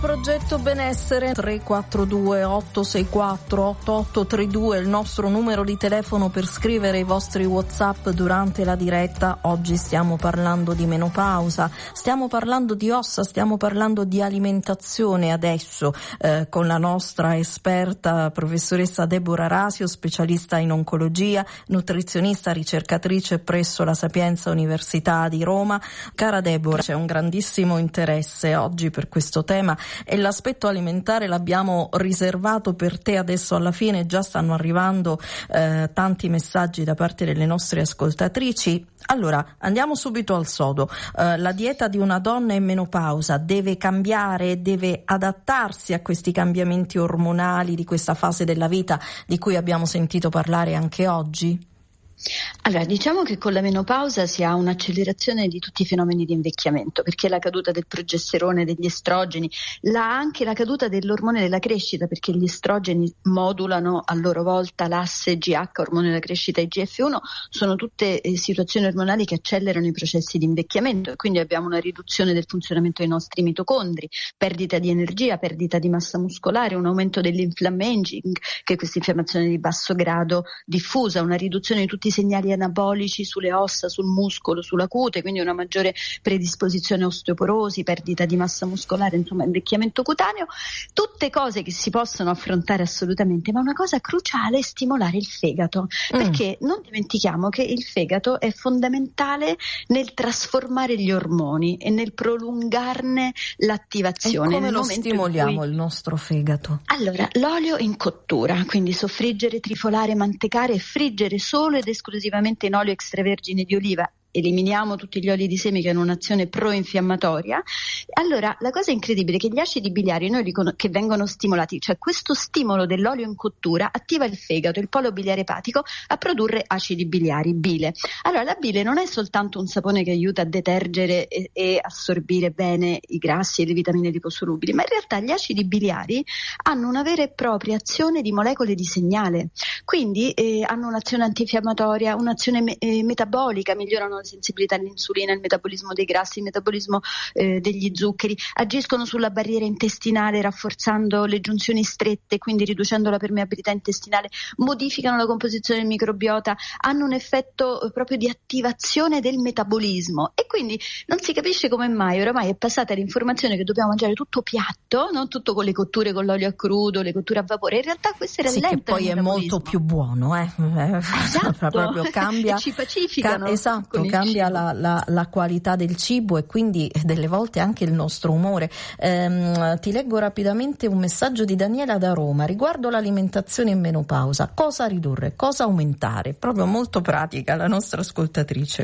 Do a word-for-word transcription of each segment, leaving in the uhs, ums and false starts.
Progetto Benessere tre quattro due otto sei quattro otto otto tre due, il nostro numero di telefono per scrivere i vostri WhatsApp durante la diretta. Oggi stiamo parlando di menopausa, stiamo parlando di ossa, stiamo parlando di alimentazione adesso eh, con la nostra esperta professoressa Deborah Rasio, specialista in oncologia, nutrizionista, ricercatrice presso la Sapienza Università di Roma. Cara Deborah, c'è un grandissimo interesse oggi per questo tema e l'aspetto alimentare l'abbiamo riservato per te adesso alla fine. Già stanno arrivando eh, tanti messaggi da parte delle nostre ascoltatrici. Allora, andiamo subito al sodo. Uh, la dieta di una donna in menopausa deve cambiare, deve adattarsi a questi cambiamenti ormonali di questa fase della vita di cui abbiamo sentito parlare anche oggi? Allora, diciamo che con la menopausa si ha un'accelerazione di tutti i fenomeni di invecchiamento, perché la caduta del progesterone, degli estrogeni, la, anche la caduta dell'ormone della crescita, perché gli estrogeni modulano a loro volta l'asse G H, ormone della crescita, e G F uno, sono tutte eh, situazioni ormonali che accelerano i processi di invecchiamento, e quindi abbiamo una riduzione del funzionamento dei nostri mitocondri, perdita di energia, perdita di massa muscolare, un aumento dell'inflammaging, che è questa infiammazione di basso grado diffusa, una riduzione di tutti i segnali anabolici sulle ossa, sul muscolo, sulla cute, quindi una maggiore predisposizione a osteoporosi, perdita di massa muscolare, insomma invecchiamento cutaneo, tutte cose che si possono affrontare assolutamente, ma una cosa cruciale è stimolare il fegato, mm. perché non dimentichiamo che il fegato è fondamentale nel trasformare gli ormoni e nel prolungarne l'attivazione. E come nel lo stimoliamo cui... il nostro fegato? Allora, l'olio in cottura, quindi soffriggere, trifolare, mantecare e friggere solo ed esclusivamente in olio extravergine di oliva. Eliminiamo tutti gli oli di semi che hanno un'azione pro-infiammatoria. Allora, la cosa incredibile è che gli acidi biliari noi li con- che vengono stimolati, cioè questo stimolo dell'olio in cottura attiva il fegato, il polo biliare epatico, a produrre acidi biliari, bile. Allora, la bile non è soltanto un sapone che aiuta a detergere e, e assorbire bene i grassi e le vitamine liposolubili, ma in realtà gli acidi biliari hanno una vera e propria azione di molecole di segnale, quindi eh, hanno un'azione antinfiammatoria, un'azione me- eh, metabolica, migliorano la sensibilità all'insulina, il metabolismo dei grassi, il metabolismo eh, degli zuccheri, agiscono sulla barriera intestinale rafforzando le giunzioni strette, quindi riducendo la permeabilità intestinale, modificano la composizione del microbiota, hanno un effetto eh, proprio di attivazione del metabolismo, e quindi non si capisce come mai oramai è passata l'informazione che dobbiamo mangiare tutto piatto, non tutto con le cotture con l'olio a crudo, le cotture a vapore. In realtà questo rallenta sì, che poi il è molto più buono, eh. Esatto. Proprio cambia, ci pacificano. Ca- esatto, cambia la, la, la qualità del cibo e quindi delle volte anche il nostro umore. Ehm, ti leggo rapidamente un messaggio di Daniela da Roma riguardo l'alimentazione in menopausa. Cosa ridurre, cosa aumentare? Proprio molto pratica la nostra ascoltatrice.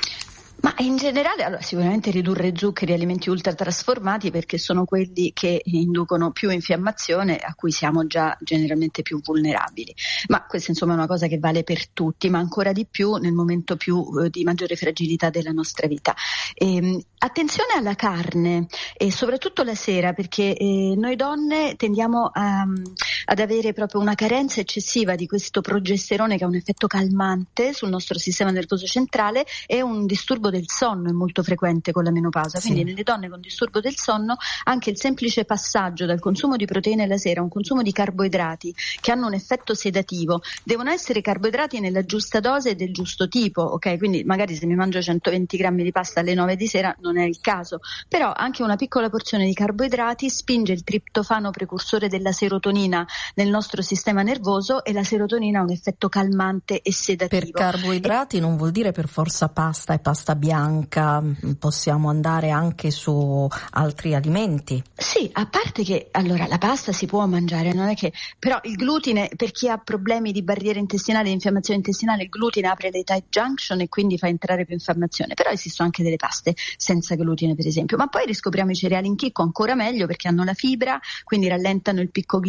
Ma in generale, allora, sicuramente ridurre zuccheri e alimenti ultratrasformati, perché sono quelli che inducono più infiammazione, a cui siamo già generalmente più vulnerabili. Ma questa insomma è una cosa che vale per tutti, ma ancora di più nel momento più eh, di maggiore fragilità della nostra vita. Ehm, attenzione alla carne, e soprattutto la sera, perché eh, noi donne tendiamo a, ad avere proprio una carenza eccessiva di questo progesterone, che ha un effetto calmante sul nostro sistema nervoso centrale, e un disturbo del sonno è molto frequente con la menopausa, quindi sì. Nelle donne con disturbo del sonno anche il semplice passaggio dal consumo di proteine la sera a un consumo di carboidrati che hanno un effetto sedativo, devono essere carboidrati nella giusta dose e del giusto tipo, ok? Quindi magari se mi mangio centoventi grammi di pasta alle nove di sera non è il caso, però anche una piccola porzione di carboidrati spinge il triptofano, precursore della serotonina, nel nostro sistema nervoso, e la serotonina ha un effetto calmante e sedativo. Per carboidrati e... non vuol dire per forza pasta e pasta bianca, possiamo andare anche su altri alimenti. Sì, a parte che allora la pasta si può mangiare, non è che, però il glutine, per chi ha problemi di barriera intestinale, di infiammazione intestinale, il glutine apre le tight junction e quindi fa entrare più infiammazione, però esistono anche delle paste senza glutine per esempio, ma poi riscopriamo i cereali in chicco, ancora meglio perché hanno la fibra, quindi rallentano il picco glicemico,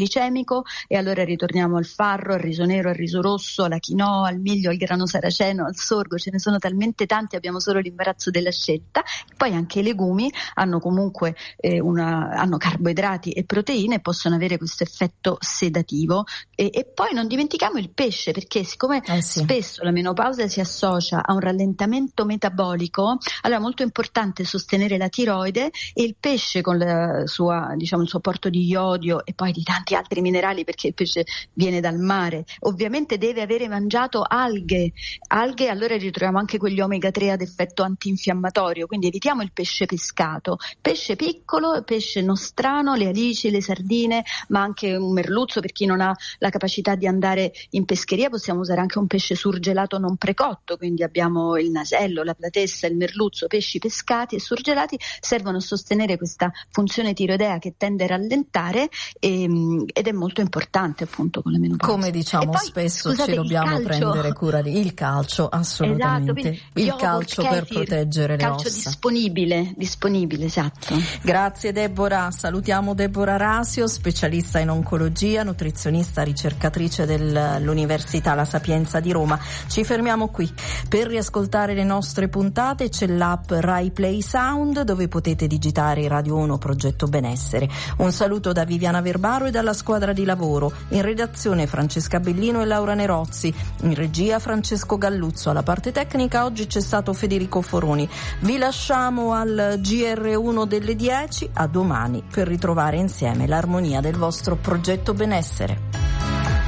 bianco, e allora ritorniamo al farro, al riso nero, al riso rosso, alla quinoa, al miglio, al grano saraceno, al sorgo. Ce ne sono talmente tanti, abbiamo solo l'imbarazzo della scelta. Poi anche i legumi hanno comunque eh, una, hanno carboidrati e proteine e possono avere questo effetto sedativo. E, e poi non dimentichiamo il pesce, perché siccome eh sì. spesso la menopausa si associa a un rallentamento metabolico, allora è molto importante sostenere la tiroide, e il pesce con la sua, diciamo, il suo apporto di iodio e poi di tanti altri minerali, perché il pesce viene dal mare, ovviamente deve avere mangiato alghe, alghe allora ritroviamo anche quegli omega tre ad effetto antinfiammatorio, quindi evitiamo il pesce pescato, pesce piccolo, pesce nostrano, le alici, le sardine, ma anche un merluzzo. Per chi non ha la capacità di andare in pescheria possiamo usare anche un pesce surgelato non precotto, quindi abbiamo il nasello, la platessa, il merluzzo, pesci pescati e surgelati, servono a sostenere questa funzione tiroidea che tende a rallentare, e, ed è molto importante appunto con la menopausa. Come diciamo poi, spesso, scusate, ci dobbiamo calcio. prendere cura di il calcio, assolutamente. Esatto, il yogurt, calcio kefir, per proteggere le calcio ossa. disponibile, disponibile, esatto. Grazie Deborah, salutiamo Deborah Rasio, specialista in oncologia, nutrizionista, ricercatrice dell'Università La Sapienza di Roma. Ci fermiamo qui. Per riascoltare le nostre puntate c'è l'app Rai Play Sound, dove potete digitare Radio uno Progetto Benessere. Un saluto da Viviana Verbaro e dalla squadra di lavoro. In redazione Francesca Bellino e Laura Nerozzi, in regia Francesco Galluzzo, alla parte tecnica oggi c'è stato Federico Foroni. Vi lasciamo al G R uno delle dieci, a domani per ritrovare insieme l'armonia del vostro Progetto Benessere.